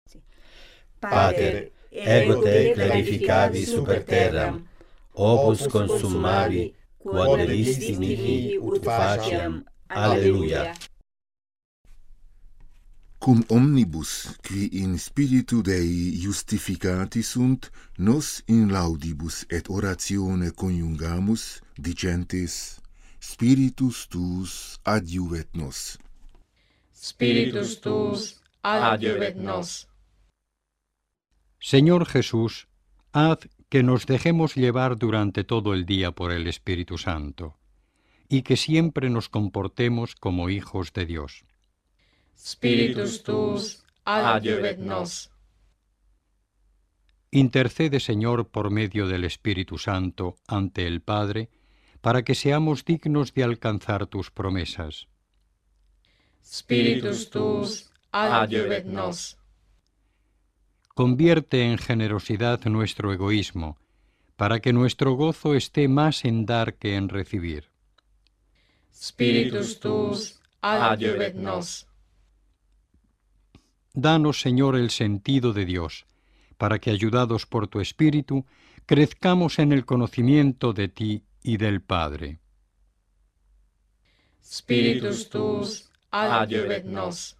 Pater, ego te clarificavi super terram, opus consummavi, quod delisti mihi ut faciam. Alleluia. Cum omnibus, qui in spiritu Dei justificati sunt, nos in laudibus et oratione coniungamus, dicentes, Spiritus tuus adiuvet nos. Spiritus tuus adiuvet nos. Señor Jesús, haz que nos dejemos llevar durante todo el día por el Espíritu Santo, y que siempre nos comportemos como hijos de Dios. Spiritus tuus adiuvet nos. Intercede, Señor, por medio del Espíritu Santo ante el Padre, para que seamos dignos de alcanzar tus promesas. Spiritus tuus adiuvet nos. Convierte en generosidad nuestro egoísmo, para que nuestro gozo esté más en dar que en recibir. Spiritus tuus adiuvet nos. Danos, Señor, el sentido de Dios, para que, ayudados por tu Espíritu, crezcamos en el conocimiento de ti y del Padre. Spiritus tuus adiuvet nos.